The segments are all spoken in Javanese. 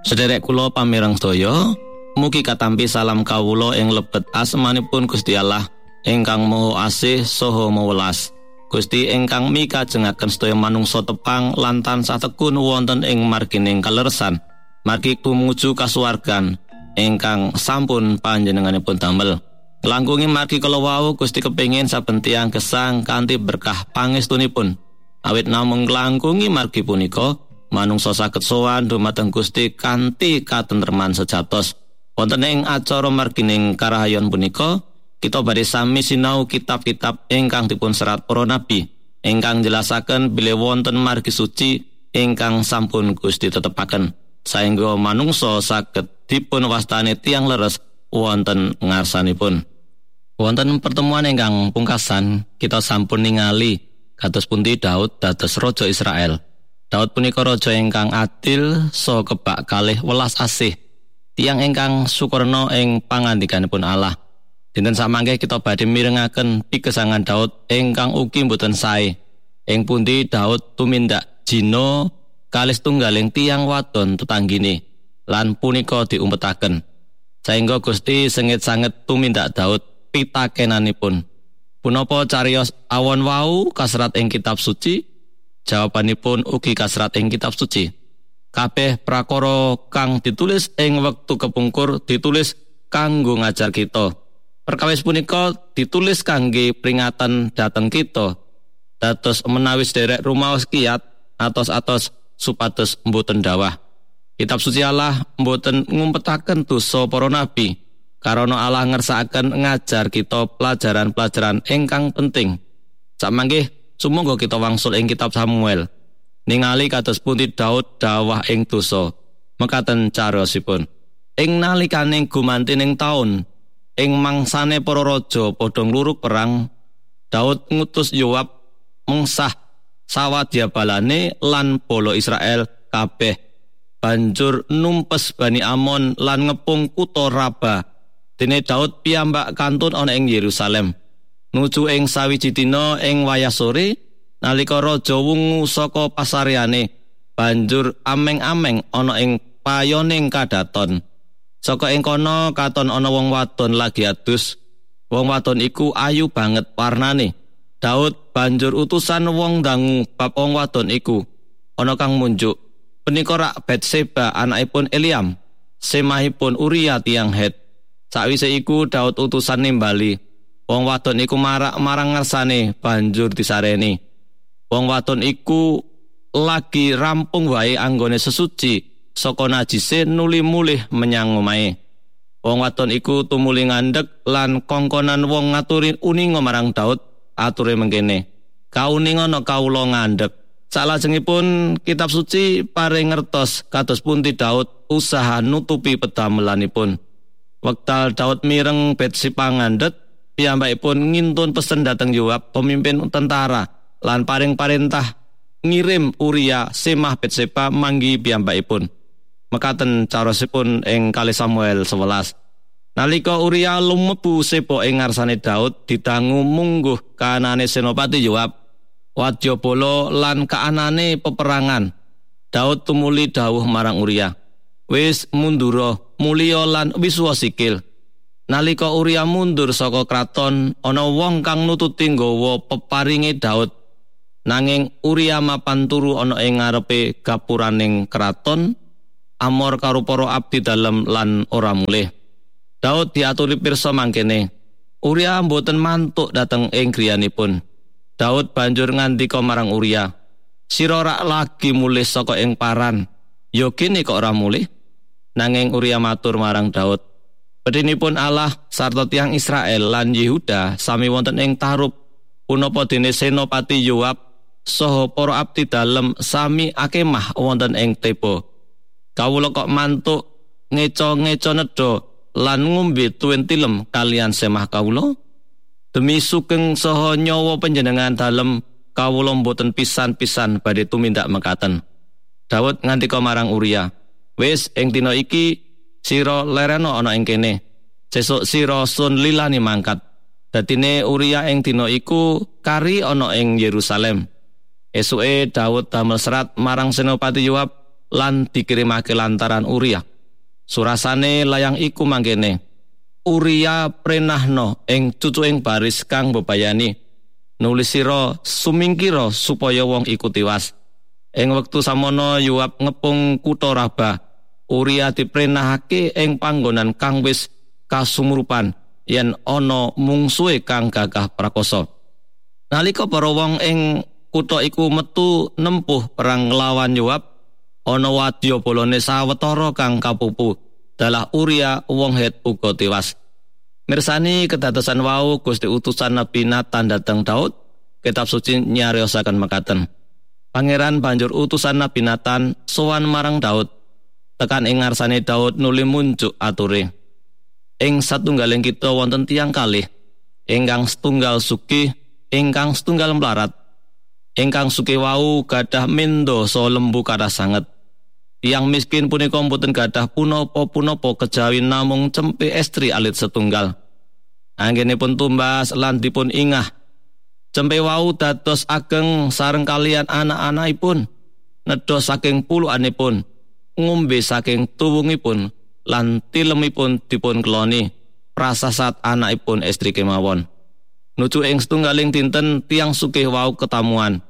Sederek kula pamireng sedaya, mugi katampi salam kawula ing lebet asmanipun Gusti Allah ingkang Maha Asih saha Mawelas. Gusti ingkang mikajengaken sedaya manungsa tepang lan tansah tekun wonten ing margining kaleresan, margi tumuju kasuwargan ingkang sampun panjenenganipun damel. Langkungi margi kala wau Gusti kepengin saben tiyang gesang kanthi berkah pangestunipun. Awit namung langkungi margi punika, manungsa saged sowan dumateng Gusti kanthi katentreman sejatos. Wonten ing acara margining karahayon punika, kita badhe sami sinau kitab-kitab ingkang dipun serat para nabi, ingkang jelasaken bilih wonten margi suci ingkang sampun Gusti tetepaken, saengga manungsa saged dipun wastani tiyang leres wonten ngarsanipun. Wonten pertemuan ingkang pungkasan, kita sampun ningali kados pundi Daud dados raja Israel. Daud punika raja ingkang adil saha kebak kalih welas asih, tiyang ingkang sukurna ing pangandikanipun Allah. Dinten samangke kita badhe mirengaken pigesangan Daud ingkang ugi boten sae. Ing pundi Daud tumindak jina kalih tunggaling tiyang wadon tetanggine, lan punika diumpetaken. Saengga Gusti sengit sanget tumindak Daud pitakenanipun. Punapa cariyos awon wau kaserat ing kitab suci? Jawabanipun ugi kaserat ing kitab suci. Kabeh prakara kang ditulis ing wektu kepungkur ditulis kanggo ngajar kita. Perkawis punika ditulis kangge peringatan dhateng kita. Dados menawi sederek rumaos kiyat atos-atos supados mboten dawah. Kitab suci Allah mboten ngumpetaken dosa para nabi, karana Allah ngersakaken ngajar kita pelajaran-pelajaran ingkang penting. Samangke sumangga kita wangsul ing kitab Samuel, ningali kados pundi Daud dawah ing dosa. Mekaten cariyosipun. Ing nalikaning gumantining taun, ing mangsane para raja padha nglurug perang, Daud ngutus Yoab mengsah sawadyabalane lan bala Israel kabeh banjur numpes Bani Amon lan ngepung kutha Raba. Dene Daud piyambak kantun ana ing Yerusalem. Nuju ing sawiji dina ing wayah sore, nalika raja wungu saka pasaryane, banjur ameng-ameng ana ing payoning kadaton. Saka ing kono katon ana wong wadon lagi adus. Wong wadon iku ayu banget warnane. Daud banjur utusan wong dangu bab wong wadon iku. Ana kang munjuk, punika rak Betseba anakipun Eliam, semahipun Uria tiyang Het. Sawise iku Daud utusan nimbali. Wong wadon iku marak marang ngarsane banjur disareni. Wong wadon iku lagi rampung wae anggone sesuci saka najise nuli mulih menyang omahe. Wong wadon iku tumuli ngandhek lan kongkonan wong ngaturi uninga marang Daud, ature mengkene, "Kauningono kawula ngandhek." Salajengipun kitab suci paring ngertos kados pundi Daud usaha nutupi pedamelanipun. Wektal Daud mireng Betseba ngandhet, piyambakipun ngintun pesen dhateng Yoab, pemimpin tentara, lan paring parentah ngirim Uria semah Betseba manggi piyambakipun. Mekaten carosipun ing kalih Samuel 11. Nalika Uria lumebu sepo ing ngarsane Daud, didangu mungguh kahanane senopati Yoab, wadyabala lan kaanane peperangan. Daud tumuli dawuh marang Uria, "Wis mundura, mulya lan wisuwa sikil." Nalika Uria mundur saka kraton, ana wong kang nututi nggawa peparinge Daud. Nanging Uria mapan turu ana ing ngarepe gapuraning kraton, amor karo para abdi dalem lan ora mulih. Daud diaturi pirsa mangkene. Uria mboten mantuk dhateng ing griyanipun. Daud banjur ngandika marang Uria, "Sira rak lagi mulih saka ing paran, ya kene kok ora mulih?" Nanging Uria matur marang Daud, "Bedinipun Allah sarta tiyang Israel lan Yehuda sami wonten ing tarup, punapa dene senopati Yoab saha para abdi dalem sami akemah wonten ing Teba. Kawula kok mantuk ngeco-ngeco nedha lan ngombe tuwin tilem kalian semah kawula? Demi sugeng saha nyawa panjenengan dalem, kawula mboten pisan-pisan badhe tumindak mekaten." Daud ngandika marang Uria, "Wis ing dina iki sira lereno ana ing kene. Sesuk sira sun lilani mangkat." Dadine Uria ing dina iku kari ana ing Yerusalem. Esuke Daud damel serat marang senopati Yoab lan dikirimake lantaran Uria. Surasane layang iku mangkene. Uria prenahno ing cucuking baris kang bebayani. Nulis sira sumingkira supaya wong iku tiwas. Ing wektu samono Yoab ngepung kutha Raba. Uria diprenahake ing panggonan kang wis kasumurupan yen ana mungsuhe kang gagah prakoso. Nalika para wong ing kutha iku metu nempuh perang nglawan Yoab, ana wadya bolone sawetara kang kapupu. Dalah Uria wong Het uga tiwas. Mirsani kedadosan wau Gusti utusan Nabi Natan dhateng Daud, kitab suci nyariosaken mekaten. Pangeran banjur utusan Nabi Natan sowan marang Daud. Tekan ing ngarsane Daud nuli munjuk ature. Ing satunggaling kita wonten tiyang kalih, ingkang setunggal sugih, ingkang setunggal mlarat. Ingkang sugih wau gadah mendo so lembu kathah sanget. Tiyang miskin punika mboten gadah punapa-punapa kejawi namung cempe estri alit setunggal. Anggenipun tumbas lan dipun ingah. Cempe wau dados ageng sareng kalian anak-anakipun, nedha saking puluhanipun, ngombe saking tuwungipun, lan tilemipun dipun keloni, prasasat anakipun estri kemawon. Nuju ing setunggaling dinten tiyang sugih wau ketamuan.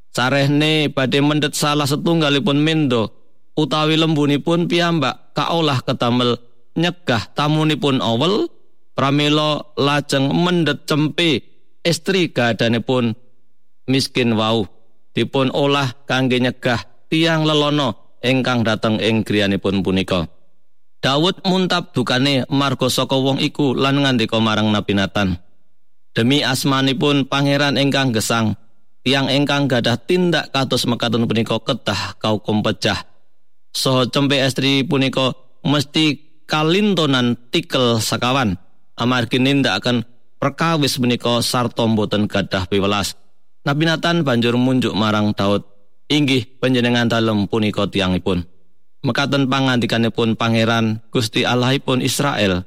Sarehne badhe mendhet salah setunggalipun mendo utawi lembunipun piyambak kaolah ketamel nyegah tamunipun awel, pramila lajeng mendhet cempe estri gadanipun miskin wau dipun olah kangge nyegah tiyang lelono ingkang dateng ing griyanipun punika. Daud muntap dukane marga saka wong iku lan ngandika marang Nabi Natan, demi asmanipun pangeran ingkang gesang, tiyang ingkang gadah tindak kados mekaten punika kedah kaukum pejah. Saha cempe estri punika mesti kalintonan tikel sakawan amargi nindakaken perkawis menika sarta boten gadah piwelas. Nabi Natan banjur munjuk marang Daud, inggih panjenengan dalem punika tiyangipun. Mekaten pangandikanipun pangeran Gusti Allahipun Israel,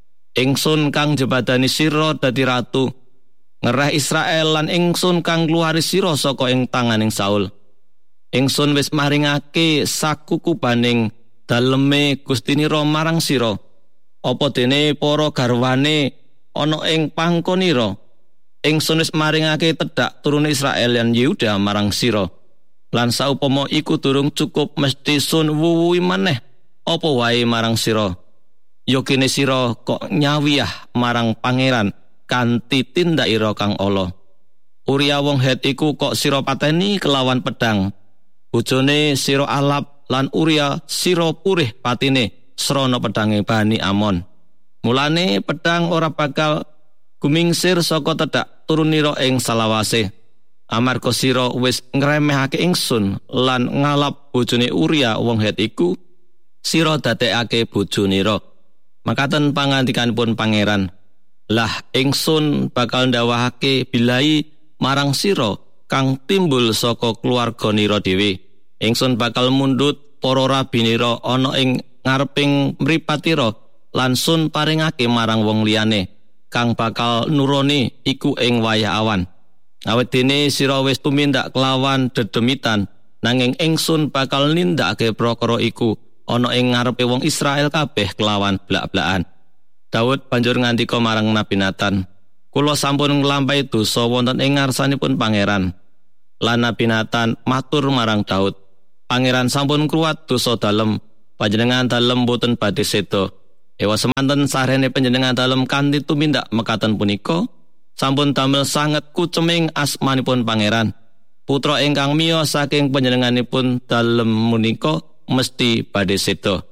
ingsun kang jebadani sira dadi ratu ngereh Israel lan ingsun kang ngluwari sira saka ing tanganing Saul. Ingsun wis maringake sakukubaning daleme Gustinira marang sira, apa dene para garwane ana ing pangkonira. Ingsun wis maringake tedhak turune Israel lan Yehuda marang sira. Lan saupama iku durung cukup mesti sun wuwuhi maneh apa wae marang sira. Ya kene sira kok nyawiyah marang pangeran kanthi tindakira kang ala. Uria wong Het iku kok sira pateni kelawan pedang. Bojone sira alap lan Uria sira purih patine srana pedange Bani Amon. Mulane pedang ora bakal gumingsir saka tedhak turunira ing salawase. Amarga sira wis ngremehake ingsun lan ngalap bojone Uria wong Het iku, sira dadekake bojonira. Makaten pangandikanipun pangeran, lah ingsun bakal ndawahake bilai marang sira kang timbul saka keluarganira dhewe. Ingsun bakal mundhut para rabinira ana ing ngareping mripatira lan sun paringake marang wong liyane kang bakal nuruni iku ing wayah awan. Awit dene sira wis tumindak kelawan dedemitan, nanging ingsun bakal nindakake prakara iku ana ing ngarepe wong Israel kabeh kelawan blak-blakan. Daud banjur ngandika marang Nabi Natan, kula sampun nglampahi dosa wonten ing ngarsanipun pangeran. Lan Nabi Natan matur marang Daud, pangeran sampun kruwat dosa dalem, panjenengan dalem boten badhe seda. Ewa semanten sarene panjenengan dalem kanthi tumindak mekaten punika, sampun damel sanget kuceming asmanipun pangeran. Putra ingkang miyos saking panjenenganipun dalem menika mesti badhe seda.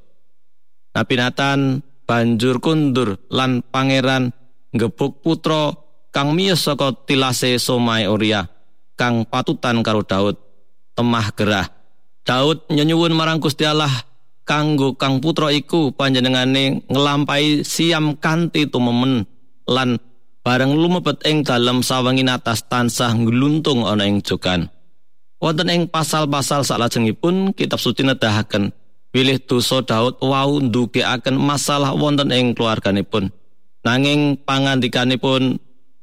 Nabi Natan banjur kundur lan pangeran ngebuk putra kang miyos saka tilase Somai Uria kang patutan karo Daud, temah gerah. Daud nyuwun marang Gusti Allah kanggo kang putra iku panjenengane nglampahi siam kanthi tumemen lan bareng lumebet ing dalem sawengi atas tansah ngluntung ana ing jogan. Wonten ing pasal-pasal salajengipun kitab suci nedahaken bilih dosa Daud wau ndugekaken masalah wonten ing keluarganipun. Nanging pangandikanipun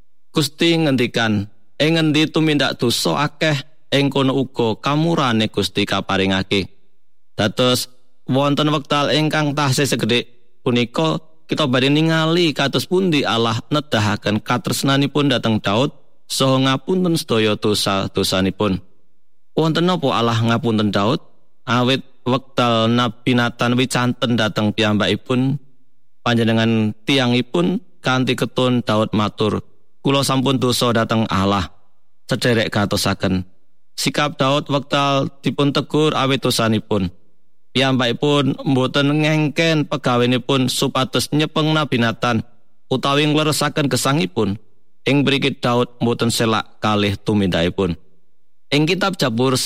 Gusti ngendikan, ing ngendi tumindak dosa akeh ing kono uga kamurane Gusti kaparingake. Dados wonten wekdal ingkang tasih segedhik punika kita badhe ningali kados pundi Allah nedahaken katresnanipun dhateng Daud saha ngapunten sedaya dosa-dosanipun. Wonten napa Allah ngapunten Daud? Awit wekdal Nabi Nathan wicanten dhateng piyambakipun, panjenengan tiyangipun kanthi ketun Daud matur, "Kula sampun dosa dhateng Allah." Sederek katosaken sikap Daud wekdal dipun tegur awit dosanipun. Piyambakipun mboten ngengken pegawenipun supados nyepeng Nabi Nathan utawi ngleresaken gesangipun. Ing mriki Daud mboten selak kalih tumindakipun. Ing kitab Jabur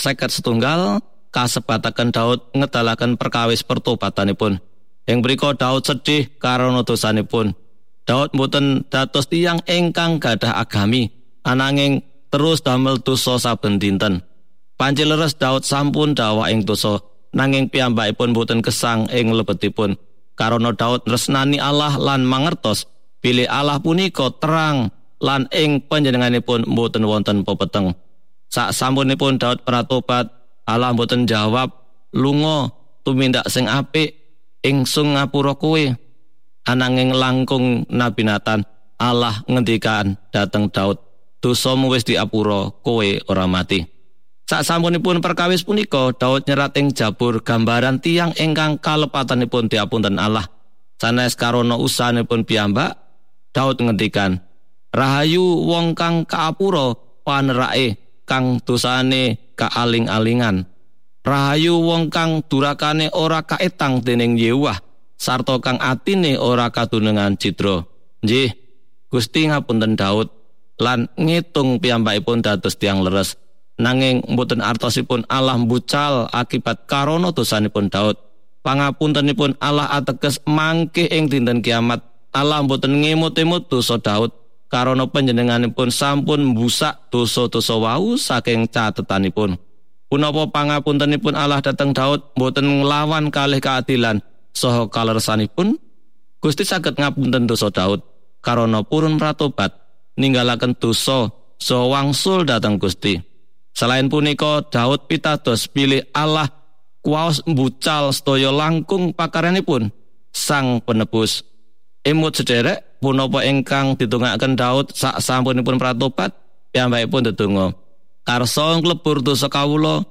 51 kasebataken Daud ngedalaken perkawis pertobatanipun. Ing mriko Daud sedih karana dosanipun. Daud mboten dados tiyang ingkang gadah agami, ananging terus damel dosa saben dinten. Panci leres Daud sampun dawah ing dosa, nanging piyambakipun boten gesang ing lebetipun. Karana Daud tresnani Allah lan mangertos bilih Allah punika terang lan ing panjenenganipun boten wonten pepeteng. Sak sampunipun Daud pratobat, Allah boten jawab, "Lunga tumindak sing apik, ingsun ngapura kowe." Ananging langkung Nabi Nathan, Allah ngendikan dhateng Daud, "Dosamu wis diapura, kowe ora mati." Sak sampunipun perkawis punika, Daud nyerat ing Jabur gambaran tiyang ingkang kalepatanipun diapunten Allah. Sanes karana usahanipun piyambak, Daud ngendikan, "Rahayu wong kang kaapura panerake, kang dosane kaaling-alingan. Rahayu wong kang durakane ora kaetang dening Yewah, sarta kang atine ora kadunungan cidra." Nggih, Gusti ngapunten Daud lan ngitung piyambakipun dados tiyang leres. Nanging mboten artosipun Allah mbucal akibat karana dosanipun Daud. Pangapuntenipun Allah ateges mangke ing dinten kiamat. Allah mboten ngemut-emut dosa Daud karana panjenenganipun sampun mbusak dosa-dosa wau saking catetanipun. Punapa pangapuntenipun Allah dhateng Daud mboten nglawan kalih keadilan saha kaleresanipun? Gusti saged ngapunten dosa Daud karana purun pratobat ninggalaken dosa saha wangsul dhateng Gusti. Selain punika Daud pitados bilih Allah kuwaos mbucal sedaya langkung pakaranipun Sang Penebus. Emut sederek punapa ingkang ditungakaken Daud sak sampunipun pratobat, piyambakipun ndedonga, "Karsa nglebur dosa kawula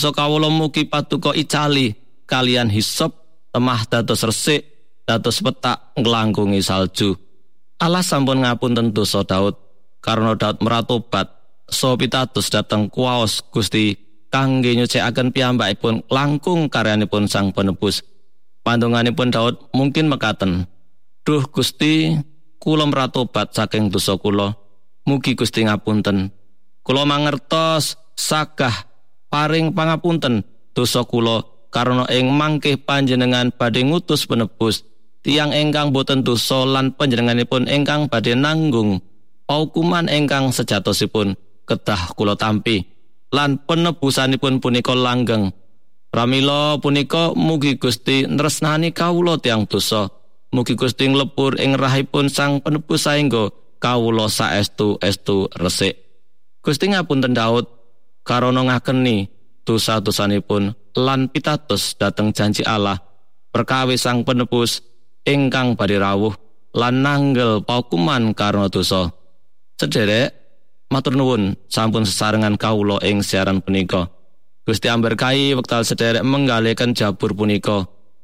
mugi paduka icali kalian hisop, temah dados resik, dados petak nglangkungi salju." Allah sampun ngapunten dosa Daud karena Daud meratobat so pitados dhateng kuwaos Gusti kangge nyucikaken piyambakipun langkung karyanipun Sang Penebus. Pandonganipun Daud mungkin mekaten, "Duh Gusti, kula meratobat saking dosa kula, mugi Gusti ngapunten. Kula mangertos sagah paring pangapunten dosa kula karena ing mangke panjenengan badhe ngutus penebus, tiyang ingkang boten dosa lan panjenenganipun ingkang badhe nanggung paukuman ingkang sejatosipun kedah kula tampi, lan penebusanipun punika langgeng. Pramila punika mugi Gusti nresnani kawula tiyang dosa. Mugi Gusti nglebur ing rahipun Sang Penebus saengga kawula saestu-estu resik." Gusti ngapunten Daud karana ngakeni dosa-dosanipun lan pitados dhateng janji Allah perkawis Sang Penebus ingkang badhe rawuh lan nanggel paukuman karana dosa. Sederek, matur nuwun sampun sesarengan kawula ing siaran punika. Gusti amberkahi wekdal sederek menggalekan Jabur punika.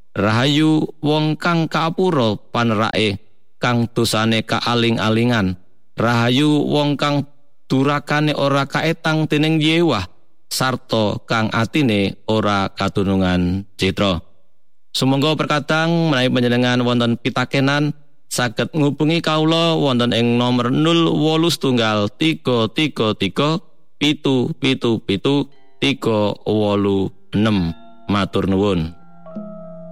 Rahayu wong kang kaapura panerake, kang dosane kaaling-alingan. Rahayu wong kang durakane ora kaetang dening Yewah, sarta kang atine ora kadunungan citra. Sumangga perkatang menawi panjenengan wonten pitakenan saged ngubungi kawula wonten ing nomor 0813337777 386. Matur nuwun.